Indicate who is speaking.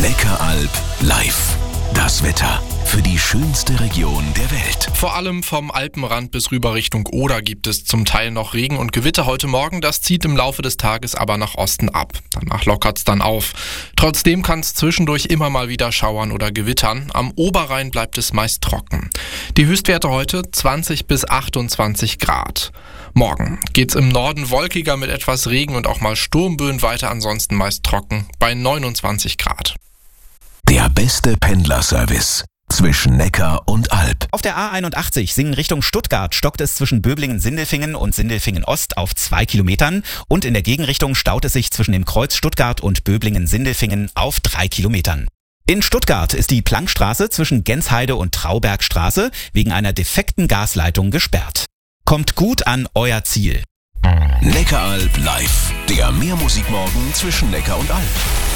Speaker 1: Neckaralb live. Das Wetter für die schönste Region der Welt.
Speaker 2: Vor allem vom Alpenrand bis rüber Richtung Oder gibt es zum Teil noch Regen und Gewitter heute Morgen. Das zieht im Laufe des Tages aber nach Osten ab. Danach lockert's dann auf. Trotzdem kann es zwischendurch immer mal wieder schauern oder gewittern. Am Oberrhein bleibt es meist trocken. Die Höchstwerte heute 20 bis 28 Grad. Morgen geht's im Norden wolkiger mit etwas Regen und auch mal Sturmböen weiter, ansonsten meist trocken bei 29 Grad.
Speaker 1: Der beste Pendlerservice zwischen Neckar und Alb.
Speaker 3: Auf der A81 Singen Richtung Stuttgart stockt es zwischen Böblingen-Sindelfingen und Sindelfingen-Ost auf 2 Kilometern und in der Gegenrichtung staut es sich zwischen dem Kreuz Stuttgart und Böblingen-Sindelfingen auf 3 Kilometern. In Stuttgart ist die Plankstraße zwischen Gensheide und Traubergstraße wegen einer defekten Gasleitung gesperrt. Kommt gut an euer Ziel.
Speaker 1: Neckaralb live. Der Mehrmusikmorgen zwischen Neckar und Alb.